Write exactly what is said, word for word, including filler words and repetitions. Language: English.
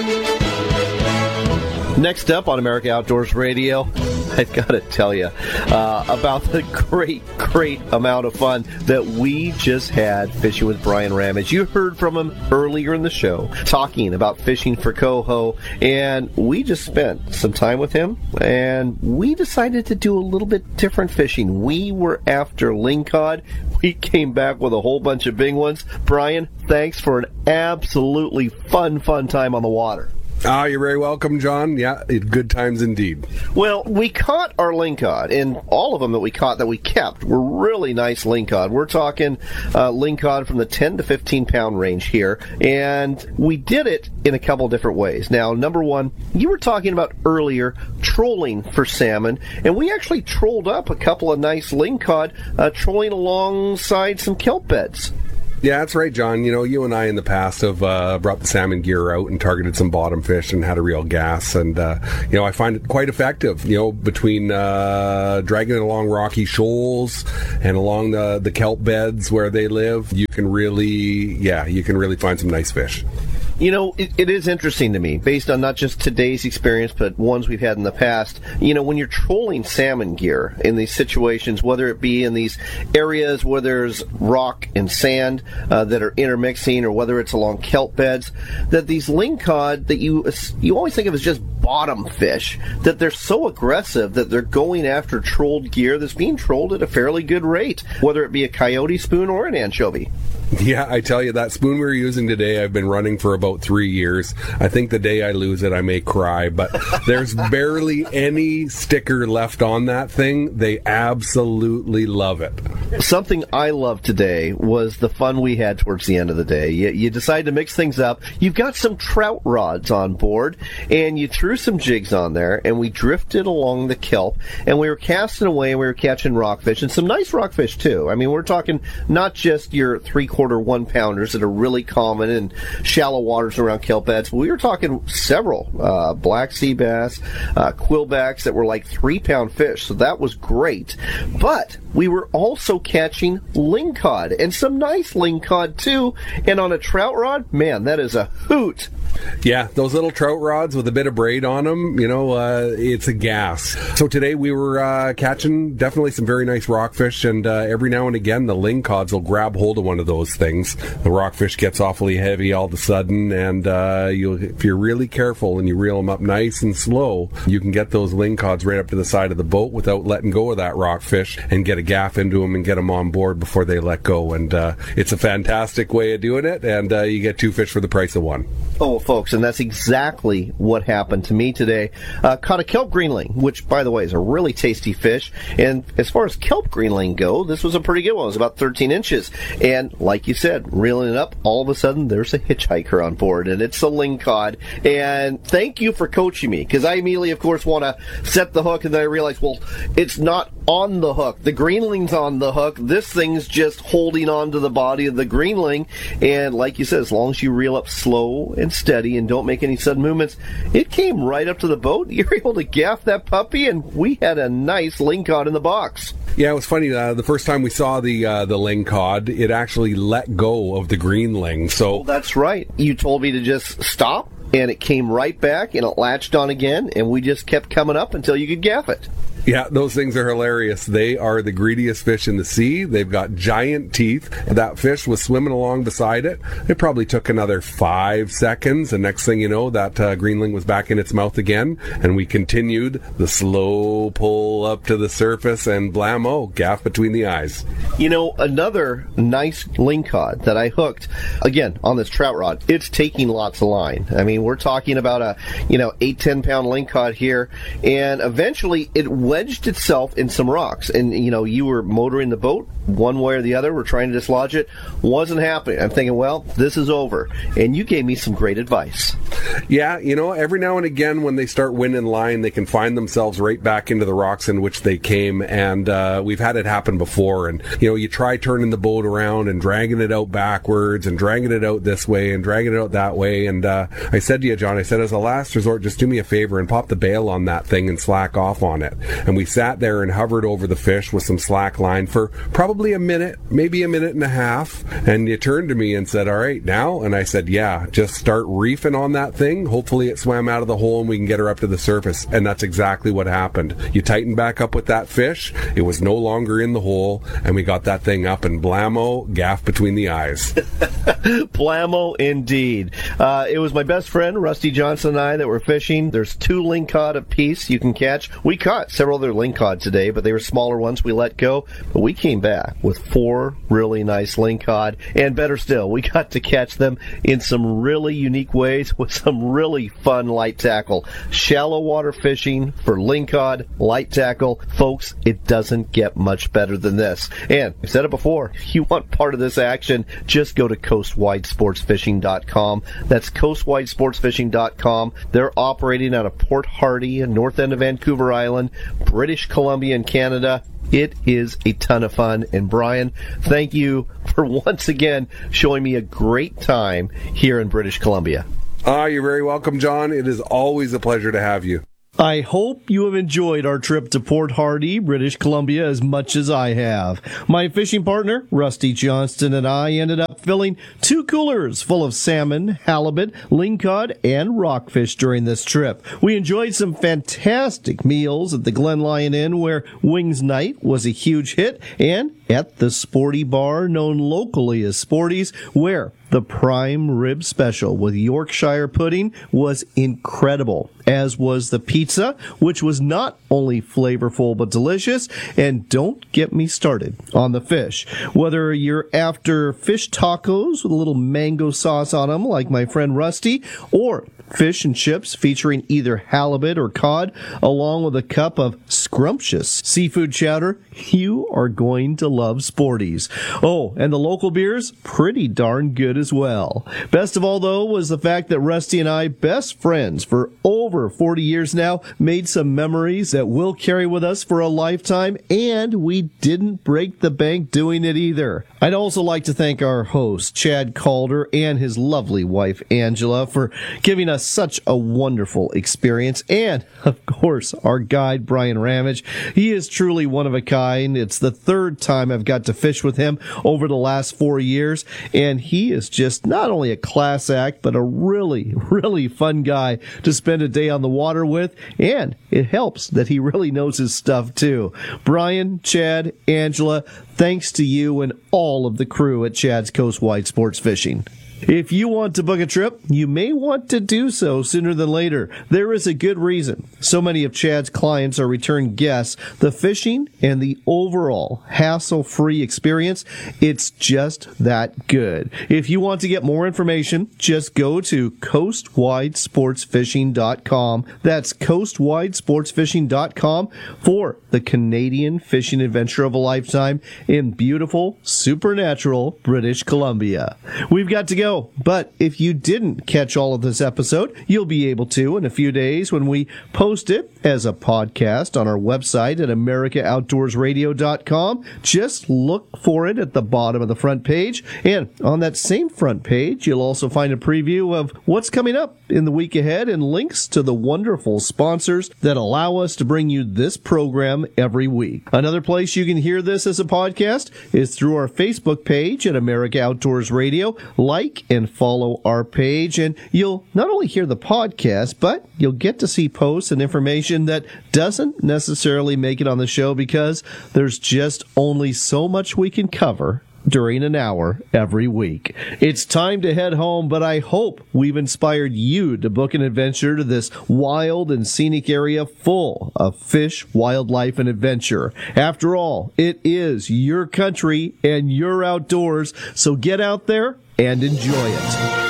Next up on America Outdoors Radio, I've got to tell you uh, about the great, great amount of fun that we just had fishing with Brian Ramage. You heard from him earlier in the show talking about fishing for coho, and we just spent some time with him, and we decided to do a little bit different fishing. We were after lingcod. We came back with a whole bunch of big ones. Brian, thanks for an absolutely fun, fun time on the water. Ah, you're very welcome, John. Yeah, good times indeed. Well, we caught our lingcod, and all of them that we caught that we kept were really nice lingcod. We're talking uh, lingcod from the ten to fifteen pound range here, and we did it in a couple different ways. Now, number one, you were talking about earlier trolling for salmon, and we actually trolled up a couple of nice lingcod, uh, trolling alongside some kelp beds. Yeah, that's right, John. You know, you and I in the past have uh, brought the salmon gear out and targeted some bottom fish and had a real gas. And, uh, you know, I find it quite effective, you know, between uh, dragging it along rocky shoals and along the, the kelp beds where they live. You can really, yeah, you can really find some nice fish. You know, it, it is interesting to me, based on not just today's experience, but ones we've had in the past. You know, when you're trolling salmon gear in these situations, whether it be in these areas where there's rock and sand uh, that are intermixing, or whether it's along kelp beds, that these lingcod that you you always think of as just bottom fish, that they're so aggressive that they're going after trolled gear that's being trolled at a fairly good rate, whether it be a coyote spoon or an anchovy. Yeah, I tell you, that spoon we're using today, I've been running for about three years. I think the day I lose it, I may cry, but there's barely any sticker left on that thing. They absolutely love it. Something I loved today was the fun we had towards the end of the day. You, you decide to mix things up. You've got some trout rods on board, and you threw some jigs on there, and we drifted along the kelp, and we were casting away, and we were catching rockfish, and some nice rockfish, too. I mean, we're talking not just your three-quarter one pounders that are really common in shallow waters around kelp beds. We were talking several uh, black sea bass, uh, quillbacks that were like three pound fish, so that was great. But we were also catching lingcod, and some nice lingcod too. And on a trout rod, man, that is a hoot. Yeah, those little trout rods with a bit of braid on them, you know, uh, it's a gas. So today we were uh, catching definitely some very nice rockfish, and uh, every now and again the lingcods will grab hold of one of those things. The rockfish gets awfully heavy all of a sudden, and uh, you, if you're really careful and you reel them up nice and slow, you can get those lingcods right up to the side of the boat without letting go of that rockfish, and get a gaff into them and get them on board before they let go. And uh, it's a fantastic way of doing it, and uh, you get two fish for the price of one. Oh, folks, and that's exactly what happened to me today. Uh, caught a kelp greenling, which, by the way, is a really tasty fish. And as far as kelp greenling go, this was a pretty good one. It was about thirteen inches. And like you said, reeling it up, all of a sudden, there's a hitchhiker on board, and it's a lingcod. And thank you for coaching me, because I immediately, of course, want to set the hook, and then I realize, well, it's not on the hook. The greenling's on the hook. This thing's just holding on to the body of the greenling. And like you said, as long as you reel up slow and steady and don't make any sudden movements, it came right up to the boat. You're able to gaff that puppy, and we had a nice lingcod in the box. Yeah, it was funny. Uh, the first time we saw the uh, the lingcod, it actually let go of the greenling. So well, that's right. You told me to just stop, and it came right back, and it latched on again, and we just kept coming up until you could gaff it. Yeah, those things are hilarious. They are the greediest fish in the sea. They've got giant teeth. That fish was swimming along beside it. It probably took another five seconds, and next thing you know, that uh, greenling was back in its mouth again, and we continued the slow pull up to the surface, and blammo, gaff between the eyes. You know, another nice lingcod that I hooked, again, on this trout rod, it's taking lots of line. I mean, we're talking about a, you know, eight, ten pound lingcod here, and eventually it wedged itself in some rocks, and you know, you were motoring the boat one way or the other, we're trying to dislodge it, wasn't happening. I'm thinking, well, this is over, and you gave me some great advice. Yeah, you know, every now and again when they start winning line, they can find themselves right back into the rocks in which they came, and uh, we've had it happen before. And you know, you try turning the boat around and dragging it out backwards and dragging it out this way and dragging it out that way, and uh, I said to you, John, I said, as a last resort, just do me a favor and pop the bail on that thing and slack off on it. And we sat there and hovered over the fish with some slack line for probably a minute, maybe a minute and a half. And you turned to me and said, all right, now? And I said, yeah, just start reefing on that thing. Hopefully it swam out of the hole and we can get her up to the surface. And that's exactly what happened. You tighten back up with that fish. It was no longer in the hole, and we got that thing up, and blammo, gaff between the eyes. Blammo indeed. Uh, it was my best friend, Rusty Johnson, and I that were fishing. There's two lingcod apiece you can catch. We caught several other lingcod today, but they were smaller ones we let go. But we came back with four really nice lingcod, and better still, we got to catch them in some really unique ways with some really fun light tackle. Shallow water fishing for lingcod, light tackle. Folks, it doesn't get much better than this. And I've said it before, if you want part of this action, just go to coast wide sports fishing dot com. That's coast wide sports fishing dot com. They're operating out of Port Hardy and north end of Vancouver Island, British Columbia in Canada. It is a ton of fun. And Brian, thank you for once again showing me a great time here in British Columbia. Ah, you're very welcome, John. It is always a pleasure to have you. I hope you have enjoyed our trip to Port Hardy, British Columbia, as much as I have. My fishing partner, Rusty Johnston, and I ended up filling two coolers full of salmon, halibut, lingcod, and rockfish during this trip. We enjoyed some fantastic meals at the Glen Lyon Inn, where Wings Night was a huge hit, and at the Sporty Bar, known locally as Sporty's, where the prime rib special with Yorkshire pudding was incredible, as was the pizza, which was not only flavorful but delicious. And don't get me started on the fish. Whether you're after fish tacos with a little mango sauce on them, like my friend Rusty, or fish and chips featuring either halibut or cod, along with a cup of scrumptious seafood chowder, you are going to love Sporty's. Oh, and the local beers, pretty darn good as well. Best of all, though, was the fact that Rusty and I, best friends for over forty years now, made some memories that we'll carry with us for a lifetime, and we didn't break the bank doing it either. I'd also like to thank our host, Chad Calder, and his lovely wife, Angela, for giving us such a wonderful experience, and, of course, our guide, Brian Ramage. He is truly one of a kind. It's the third time I've got to fish with him over the last four years, and he is just not only a class act, but a really, really fun guy to spend a day on the water with, and it helps that he really knows his stuff, too. Brian, Chad, Angela, thanks to you and all of the crew at Chad's Coastwide Sports Fishing. If you want to book a trip, you may want to do so sooner than later. There is a good reason. So many of Chad's clients are return guests. The fishing and the overall hassle-free experience, it's just that good. If you want to get more information, just go to coast wide sports fishing dot com. That's coast wide sports fishing dot com for the Canadian fishing adventure of a lifetime in beautiful, supernatural British Columbia. We've got to go. But if you didn't catch all of this episode, you'll be able to in a few days when we post it as a podcast on our website at america outdoors radio dot com. Just look for it at the bottom of the front page. And on that same front page, you'll also find a preview of what's coming up in the week ahead and links to the wonderful sponsors that allow us to bring you this program every week. Another place you can hear this as a podcast is through our Facebook page at America Outdoors Radio. Like and follow our page, and you'll not only hear the podcast, but you'll get to see posts and information that doesn't necessarily make it on the show because there's just only so much we can cover during an hour every week. It's time to head home, but I hope we've inspired you to book an adventure to this wild and scenic area full of fish, wildlife, and adventure. After all, it is your country and your outdoors, so get out there and enjoy it.